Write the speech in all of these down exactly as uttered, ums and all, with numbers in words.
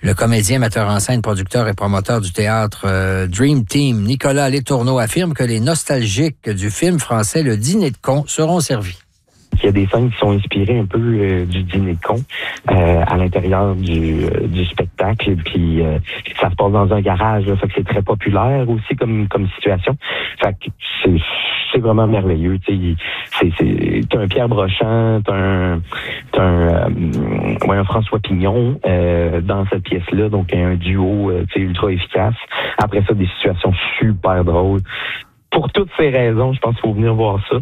Le comédien, metteur en scène, producteur et promoteur du théâtre euh, Dream Team, Nicolas Letourneau, affirme que les nostalgiques du film français Le Dîner de cons seront servis. Il y a des scènes qui sont inspirées un peu euh, du dîner de con euh, à l'intérieur du, euh, du spectacle. Puis euh, ça se passe dans un garage, là, fait que c'est très populaire aussi comme comme situation. Fait que c'est c'est vraiment merveilleux. Tu sais, c'est c'est t'as un Pierre Brochant, t'as un t'as un, euh, ouais, un François Pignon euh, dans cette pièce-là, donc un duo euh, tu sais ultra efficace. Après ça, des situations super drôles. Pour toutes ces raisons, je pense qu'il faut venir voir ça.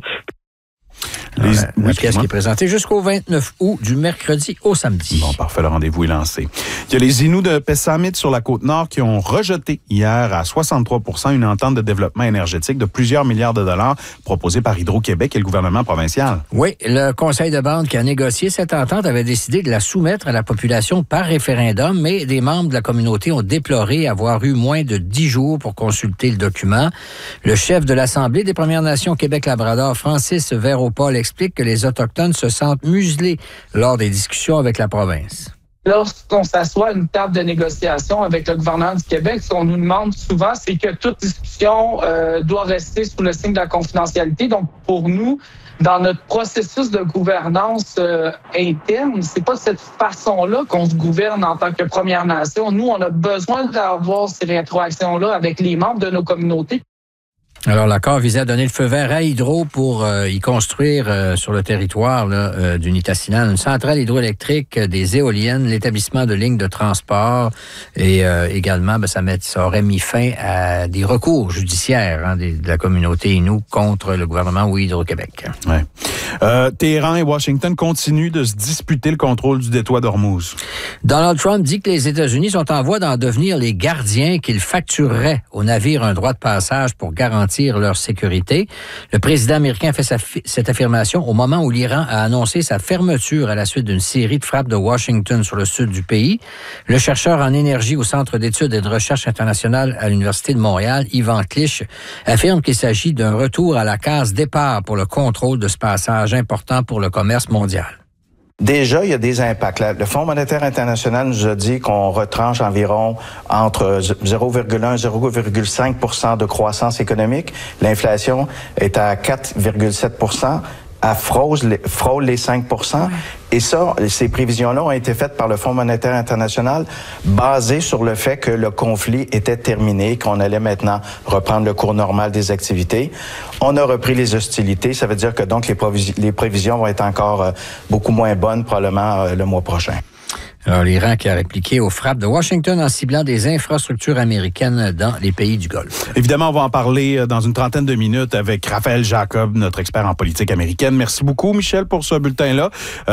Les... La, la oui, pièce qui est présentée jusqu'au vingt-neuf août, du mercredi au samedi. Bon, parfait, le rendez-vous est lancé. Il y a les Inuits de Pessamit sur la Côte-Nord qui ont rejeté hier à soixante-trois pour cent une entente de développement énergétique de plusieurs milliards de dollars proposée par Hydro-Québec et le gouvernement provincial. Oui, le conseil de bande qui a négocié cette entente avait décidé de la soumettre à la population par référendum, mais des membres de la communauté ont déploré avoir eu moins de dix jours pour consulter le document. Le chef de l'Assemblée des Premières Nations Québec-Labrador, Francis Véropol, explique que les Autochtones se sentent muselés lors des discussions avec la province. Lorsqu'on s'assoit à une table de négociation avec le gouvernement du Québec, ce qu'on nous demande souvent, c'est que toute discussion euh, doit rester sous le signe de la confidentialité. Donc, pour nous, dans notre processus de gouvernance euh, interne, c'est pas de cette façon-là qu'on se gouverne en tant que Première Nation. Nous, on a besoin d'avoir ces rétroactions-là avec les membres de nos communautés. Alors, l'accord visait à donner le feu vert à Hydro pour euh, y construire euh, sur le territoire là, euh, du Nitassinan une centrale hydroélectrique, euh, des éoliennes, l'établissement de lignes de transport et euh, également, ben, ça, met, ça aurait mis fin à des recours judiciaires hein, des, de la communauté Innu contre le gouvernement ou Hydro-Québec. Ouais. Euh, Téhéran et Washington continuent de se disputer le contrôle du détroit d'Ormuz. Donald Trump dit que les États-Unis sont en voie d'en devenir les gardiens, qu'ils factureraient aux navires un droit de passage pour garantir leur sécurité. Le président américain fait sa, cette affirmation au moment où l'Iran a annoncé sa fermeture à la suite d'une série de frappes de Washington sur le sud du pays. Le chercheur en énergie au Centre d'études et de recherche internationale à l'Université de Montréal, Yvan Clich, affirme qu'il s'agit d'un retour à la case départ pour le contrôle de ce passage important pour le commerce mondial. Déjà, il y a des impacts. Le Fonds monétaire international nous a dit qu'on retranche environ entre zéro virgule un et zéro virgule cinq pour cent de croissance économique. L'inflation est à quatre virgule sept pour cent. Elle frôle, frôle les cinq pour cent. Ouais. Et ça, ces prévisions-là ont été faites par le Fonds monétaire international basées sur le fait que le conflit était terminé, qu'on allait maintenant reprendre le cours normal des activités. On a repris les hostilités. Ça veut dire que donc les, provis- les prévisions vont être encore euh, beaucoup moins bonnes probablement euh, le mois prochain. Alors, l'Iran qui a répliqué aux frappes de Washington en ciblant des infrastructures américaines dans les pays du Golfe. Évidemment, on va en parler dans une trentaine de minutes avec Raphaël Jacob, notre expert en politique américaine. Merci beaucoup, Michel, pour ce bulletin-là.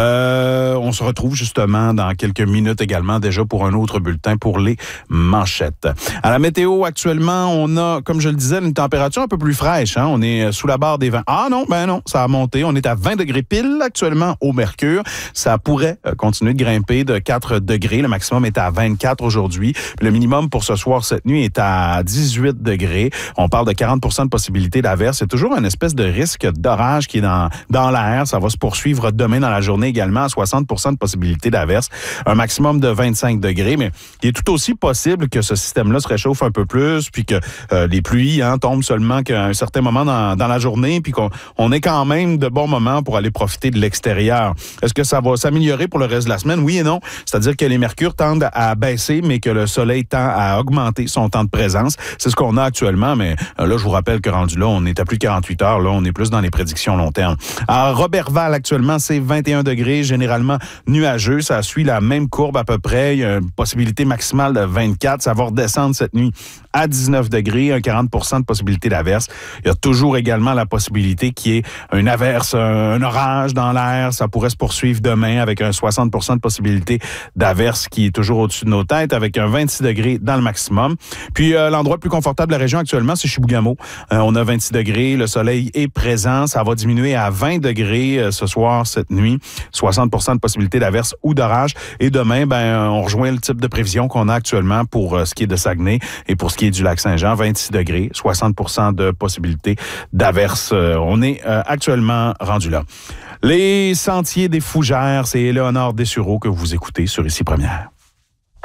Euh, on se retrouve justement dans quelques minutes également déjà pour un autre bulletin pour les manchettes. À la météo, actuellement, on a, comme je le disais, une température un peu plus fraîche. Hein? On est sous la barre des vingt. Ah non, ben non, ça a monté. On est à vingt degrés pile actuellement au mercure. Ça pourrait continuer de grimper de quatre degrés. Le maximum est à vingt-quatre aujourd'hui. Le minimum pour ce soir, cette nuit, est à dix-huit degrés. On parle de quarante pour cent de possibilité d'averse. C'est toujours une espèce de risque d'orage qui est dans, dans l'air. Ça va se poursuivre demain dans la journée également à soixante pour cent de possibilité d'averse. Un maximum de vingt-cinq degrés. Mais il est tout aussi possible que ce système-là se réchauffe un peu plus, puis que euh, les pluies hein, tombent seulement qu'à un certain moment dans, dans la journée, puis qu'on on ait quand même de bons moments pour aller profiter de l'extérieur. Est-ce que ça va s'améliorer pour le reste de la semaine? Oui et non. C'est-à-dire que les mercures tendent à baisser, mais que le soleil tend à augmenter son temps de présence. C'est ce qu'on a actuellement, mais là, je vous rappelle que rendu là, on est à plus de quarante-huit heures. Là, on est plus dans les prédictions long terme. À Roberval, actuellement, c'est vingt et un degrés, généralement nuageux. Ça suit la même courbe à peu près. Il y a une possibilité maximale de vingt-quatre. Ça va redescendre cette nuit à dix-neuf degrés, un quarante pour cent de possibilité d'averse. Il y a toujours également la possibilité qu'il y ait une averse, un orage dans l'air. Ça pourrait se poursuivre demain avec un soixante pour cent de possibilité d'averse qui est toujours au-dessus de nos têtes avec un vingt-six degrés dans le maximum. Puis euh, l'endroit le plus confortable de la région actuellement, c'est Chibougamau. Euh, on a vingt-six degrés, le soleil est présent, ça va diminuer à vingt degrés euh, ce soir, cette nuit, soixante pour cent de possibilité d'averse ou d'orage. Et demain, ben on rejoint le type de prévision qu'on a actuellement pour euh, ce qui est de Saguenay et pour ce qui est du Lac-Saint-Jean, vingt-six degrés, soixante pour cent de possibilité d'averse. Euh, on est euh, actuellement rendu là. Les Sentiers des Fougères, c'est Éléonore Dessureau que vous écoutez sur Ici Première.